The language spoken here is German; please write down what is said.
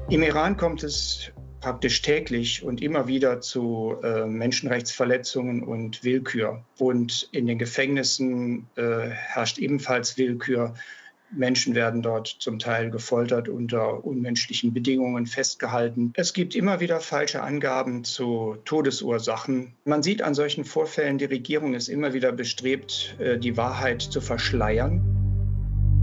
Im Iran kommt es praktisch täglich und immer wieder zu Menschenrechtsverletzungen und Willkür. Und in den Gefängnissen herrscht ebenfalls Willkür. Menschen werden dort zum Teil gefoltert, unter unmenschlichen Bedingungen festgehalten. Es gibt immer wieder falsche Angaben zu Todesursachen. Man sieht an solchen Vorfällen, die Regierung ist immer wieder bestrebt, die Wahrheit zu verschleiern.